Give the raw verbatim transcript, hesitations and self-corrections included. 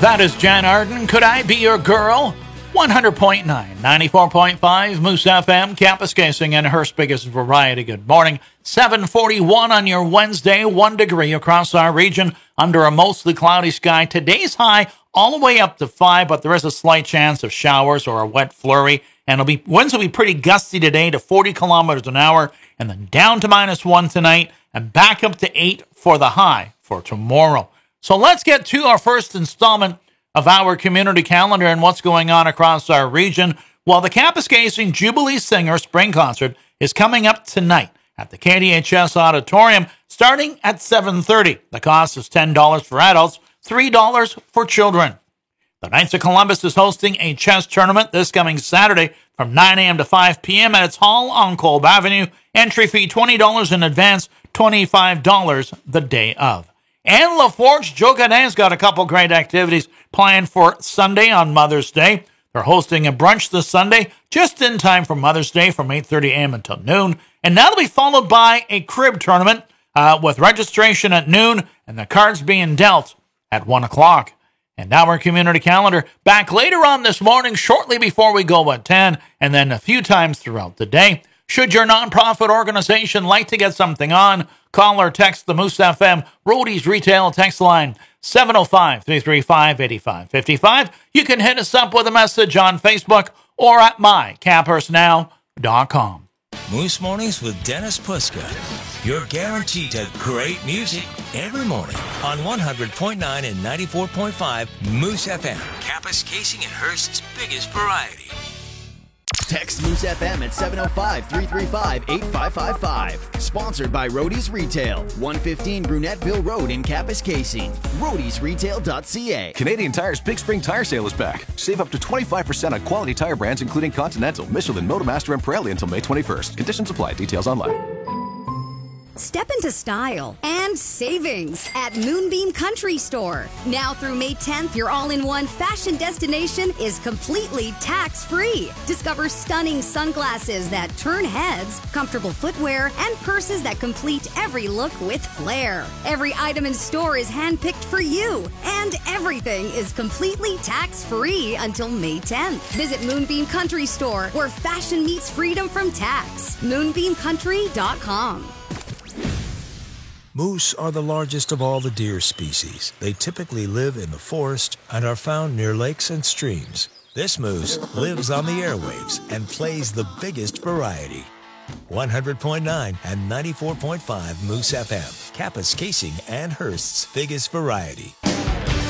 That is Jan Arden. Could I Be Your Girl? one hundred point nine, ninety-four point five, Moose F M, Campus Casing, and Hearst's biggest variety. Good morning. seven forty-one on your Wednesday, one degree across our region under a mostly cloudy sky. Today's high all the way up to five, but there is a slight chance of showers or a wet flurry. And it'll be winds will be pretty gusty today to forty kilometers an hour, and then down to minus one tonight, and back up to eight for the high for tomorrow. So let's get to our first installment of our community calendar and what's going on across our region. Well, the Campus Casing Jubilee Singer Spring Concert is coming up tonight at the K D H S Auditorium starting at seven thirty. The cost is ten dollars for adults, three dollars for children. The Knights of Columbus is hosting a chess tournament this coming Saturday from nine a.m. to five p.m. at its hall on Kolb Avenue. Entry fee twenty dollars in advance, twenty-five dollars the day of. And LaForge Joe Godin's got a couple great activities planned for Sunday on Mother's Day. They're hosting a brunch this Sunday, just in time for Mother's Day from eight thirty a.m. until noon. And that'll be followed by a crib tournament uh, with registration at noon and the cards being dealt at one o'clock. And now our community calendar back later on this morning, shortly before we go at ten, and then a few times throughout the day. Should your nonprofit organization like to get something on, call or text the Moose F M Roadies Retail text line seven oh five, three three five, eight five five five. You can hit us up with a message on Facebook or at my caphurst now dot com. Moose Mornings with Dennis Puska. You're guaranteed to great music every morning on one hundred point nine and ninety-four point five Moose F M. Campus Casing and Hearst's biggest variety. Text Moose F M at seven oh five, three three five, eight five five five. Sponsored by Roadies Retail, one fifteen Brunetteville Road in Campus Casing. roadies retail dot c a. Canadian Tire's Big Spring Tire Sale is back. Save up to twenty-five percent on quality tire brands including Continental, Michelin, Motomaster, and Pirelli until May twenty-first. Conditions apply. Details online. Step into style and savings at Moonbeam Country Store. Now through May tenth, your all-in-one fashion destination is completely tax-free. Discover stunning sunglasses that turn heads, comfortable footwear, and purses that complete every look with flair. Every item in store is handpicked for you, and everything is completely tax-free until May tenth. Visit Moonbeam Country Store, where fashion meets freedom from tax. moonbeam country dot com. Moose are the largest of all the deer species. They typically live in the forest and are found near lakes and streams. This moose lives on the airwaves and plays the biggest variety. one hundred point nine and ninety-four point five Moose F M. Campus Casing and Hearst's biggest variety.